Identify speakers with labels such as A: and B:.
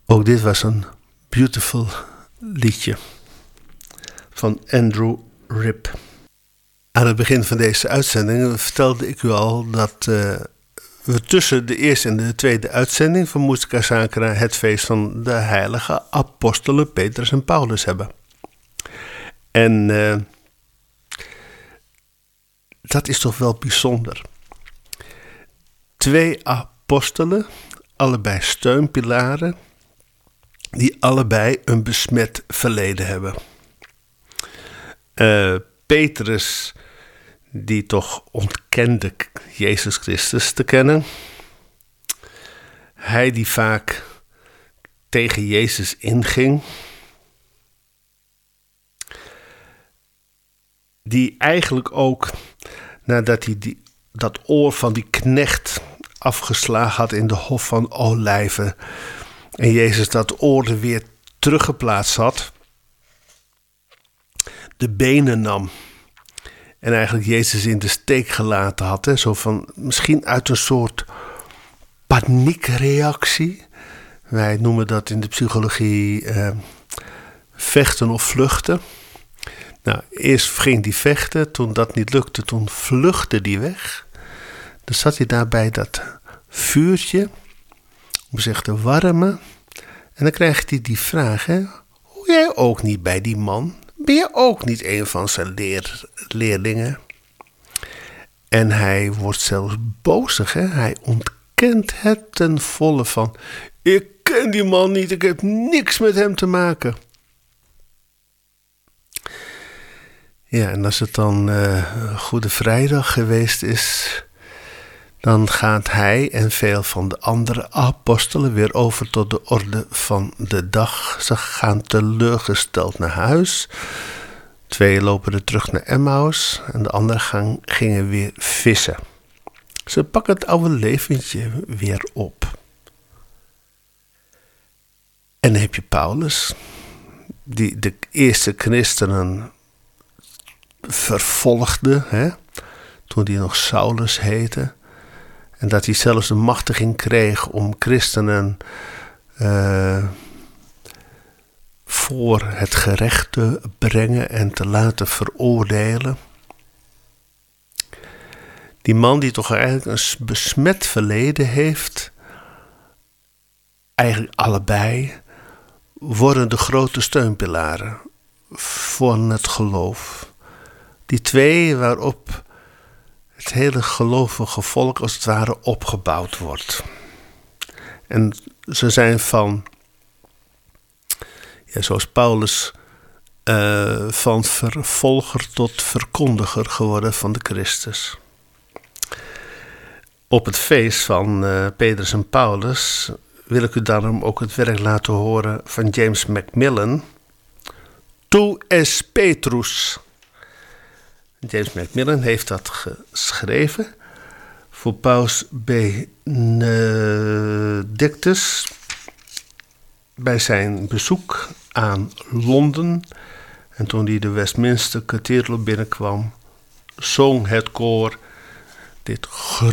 A: Ook dit was een beautiful liedje van Andrew Ripp. Aan het begin van deze uitzending vertelde ik u al dat we tussen de eerste en de tweede uitzending van Musica Sacra het feest van de heilige apostelen Petrus en Paulus hebben. En dat is toch wel bijzonder. 2 apostelen, allebei steunpilaren, die allebei een besmet verleden hebben. Petrus, die toch ontkende Jezus Christus te kennen. Hij die vaak tegen Jezus inging. Die eigenlijk ook, nadat hij dat oor van die knecht afgeslagen had in de Hof van Olijven, en Jezus dat oor er weer teruggeplaatst had, de benen nam en eigenlijk Jezus in de steek gelaten had. Hè? Zo van, misschien uit een soort paniekreactie. Wij noemen dat in de psychologie vechten of vluchten. Nou, eerst ging hij vechten, toen dat niet lukte, toen vluchtte hij weg. Dan zat hij daar bij dat vuurtje om zich te warmen. En dan krijgt hij die vraag, hè? Hoe jij ook niet bij die man? Ben je ook niet een van zijn leerlingen? En hij wordt zelfs bozig, hè? Hij ontkent het ten volle van, ik ken die man niet, ik heb niks met hem te maken. Ja, en als het dan Goede Vrijdag geweest is, dan gaat hij en veel van de andere apostelen weer over tot de orde van de dag. Ze gaan teleurgesteld naar huis. 2 lopen er terug naar Emmaus en de anderen gingen weer vissen. Ze pakken het oude leventje weer op. En dan heb je Paulus, die de eerste christenen vervolgde, hè, toen hij nog Saulus heette. En dat hij zelfs de machtiging kreeg om christenen voor het gerecht te brengen en te laten veroordelen. Die man die toch eigenlijk een besmet verleden heeft, eigenlijk allebei, worden de grote steunpilaren van het geloof. Die 2 waarop het hele gelovige volk als het ware opgebouwd wordt. En ze zijn van, ja, zoals Paulus, van vervolger tot verkondiger geworden van de Christus. Op het feest van Petrus en Paulus wil ik u daarom ook het werk laten horen van James Macmillan. Tu es Petrus. James Macmillan heeft dat geschreven voor Paus Benedictus bij zijn bezoek aan Londen. En toen hij de Westminster Cathedral binnenkwam, zong het koor dit